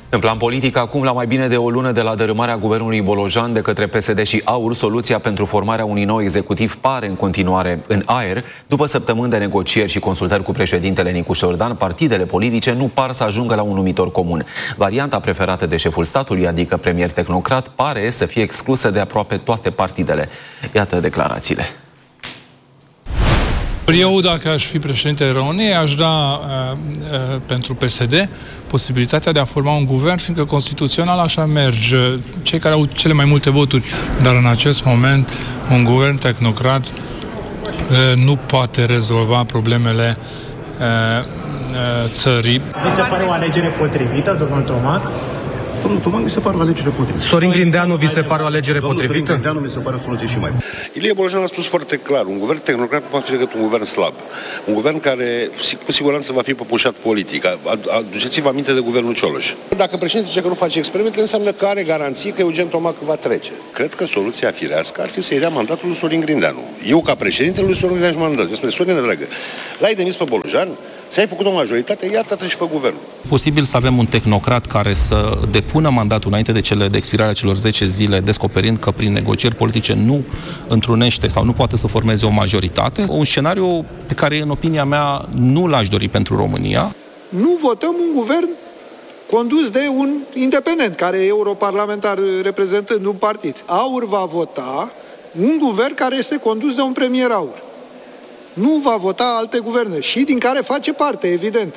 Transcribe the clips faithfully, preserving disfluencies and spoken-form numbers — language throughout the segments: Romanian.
În plan politic, acum la mai bine de o lună de la dărâmarea guvernului Bolojan de către P S D și AUR, soluția pentru formarea unui nou executiv pare în continuare în aer. După săptămâni de negocieri și consultări cu președintele Nicu Șordan, partidele politice nu par să ajungă la un numitor comun. Varianta preferată de șeful statului, adică premier tehnocrat, pare să fie exclusă de aproape toate partidele. Iată declarațiile. Eu, dacă aș fi președintele României, aș da uh, uh, pentru P S D posibilitatea de a forma un guvern, fiindcă constituțional așa merge. Cei care au cele mai multe voturi, dar în acest moment un guvern tehnocrat uh, nu poate rezolva problemele uh, uh, țării. Vi se pare o alegere potrivită, domnul Toma? Domnul Toma, mi se pare o alegere potrivită. Sorin Grindeanu, vi se pare o alegere Domnul potrivită? Sorin Grindeanu mi se pare o soluție și mai bună. Ilie Bolojan a spus foarte clar, un guvern tehnocrat nu poate fi decât un guvern slab. Un guvern care cu siguranță va fi păpușat politic. Aduceți-vă aminte de guvernul Cioloș. Dacă președintele zice că nu face experimente, înseamnă că are garanții că Eugen Tomac va trece. Cred că soluția firească ar fi să-i dea mandatul lui Sorin Grindeanu. Eu, ca președintele lui Sorin Grindeanu, m-am dat. Eu spune, Sorin, dragă, l-ai demis pe Bolojan, ți-ai făcut o majoritate, iată-te și fă guvernul. Posibil să avem un tehnocrat care să depună mandatul înainte de, cele, de expirarea celor zece zile, descoperind că prin negocieri politice nu întrunește sau nu poate să formeze o majoritate. Un scenariu pe care, în opinia mea, nu l-aș dori pentru România. Nu votăm un guvern condus de un independent, care e europarlamentar reprezentând un partid. AUR va vota un guvern care este condus de un premier AUR. Nu va vota alte guverne și din care face parte, evident.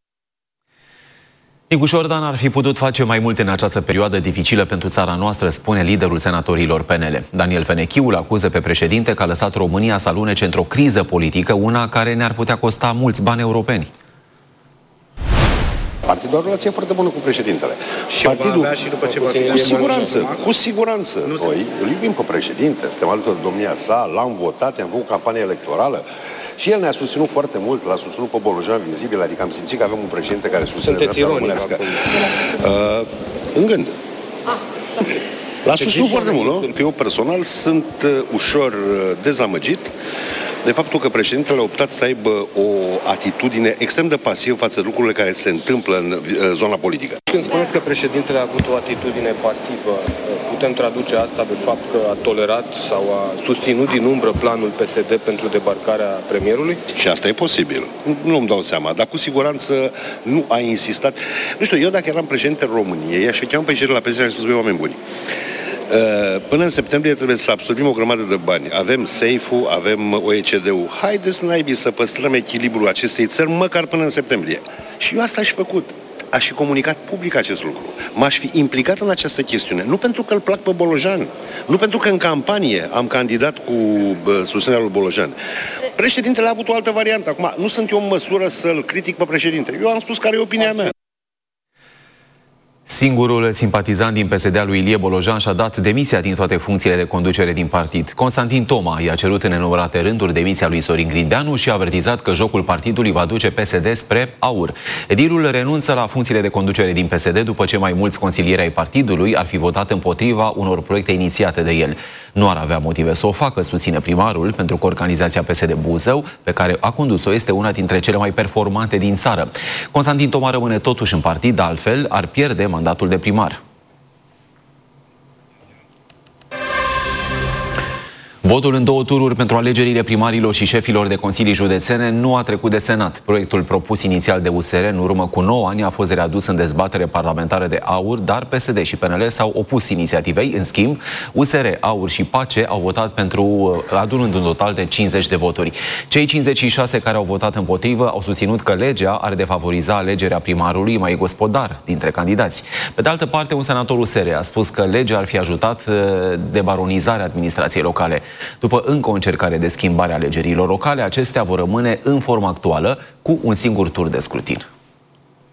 Nicu Șordan ar fi putut face mai mult în această perioadă dificilă pentru țara noastră, spune liderul senatorilor P N L. Daniel Fenechiu îl acuză pe președinte că a lăsat România să alunece într-o criză politică, una care ne-ar putea costa mulți bani europeni. Partidul are o relație foarte bună cu președintele. Și Partidul, va avea și după ce va fi cu siguranță, cu siguranță. Nu Noi îl iubim pe președinte, suntem alături de domnia sa, l-am votat, i-am făcut campanie electorală și el ne-a susținut foarte mult, l-a susținut pe Bolojan vizibil, adică am simțit că avem un președinte care susține dreapta românească. Uh, în gând. L-a susținut foarte mult, nu? Că eu personal sunt uh, ușor uh, dezamăgit de faptul că președintele a optat să aibă o atitudine extrem de pasivă față de lucrurile care se întâmplă în uh, zona politică. Când spuneți că președintele a avut o atitudine pasivă, putem traduce asta de fapt că a tolerat sau a susținut din umbră planul P S D pentru debarcarea premierului? Și asta e posibil. Nu îmi dau seama, dar cu siguranță nu a insistat. Nu știu, eu dacă eram președintele României, aș fi chemat pe cei de la P S D și aș spus, băi, oameni buni, până în septembrie trebuie să absorbim o grămadă de bani. Avem S A F U, avem O E C D-ul. Haideți, naibii, să păstrăm echilibrul acestei țări măcar până în septembrie. Și eu asta aș fi făcut. Aș fi comunicat public acest lucru. M-aș fi implicat în această chestiune. Nu pentru că îl plac pe Bolojan, nu pentru că în campanie am candidat cu bă, susținerea lui Bolojan. Președintele a avut o altă variantă. Acum, nu sunt eu în măsură să-l critic pe președinte. Eu am spus care e opinia mea. Singurul simpatizant din P S D al lui Ilie Bolojan și-a dat demisia din toate funcțiile de conducere din partid. Constantin Toma i-a cerut în nenumărate rânduri demisia lui Sorin Grindeanu și a avertizat că jocul partidului va duce P S D spre AUR. Edilul renunță la funcțiile de conducere din P S D după ce mai mulți consilieri ai partidului ar fi votat împotriva unor proiecte inițiate de el. Nu ar avea motive să o facă, susține primarul, pentru că organizația P S D Buzău, pe care a condus-o, este una dintre cele mai performante din țară. Constantin Toma rămâne totuși în partid, altfel ar pierde mandatul de primar. Votul în două tururi pentru alegerile primarilor și șefilor de consilii județene nu a trecut de Senat. Proiectul propus inițial de U S R în urmă cu nouă ani a fost readus în dezbatere parlamentară de AUR, dar P S D și P N L s-au opus inițiativei. În schimb, U S R, AUR și PACE au votat pentru, adunând un total de cincizeci de voturi. Cei cincizeci și șase care au votat împotrivă au susținut că legea ar defavoriza alegerea primarului mai gospodar dintre candidați. Pe de altă parte, un senator U S R a spus că legea ar fi ajutat debaronizarea administrației locale. După încă o încercare de schimbare a alegerilor locale, acestea vor rămâne în formă actuală, cu un singur tur de scrutin.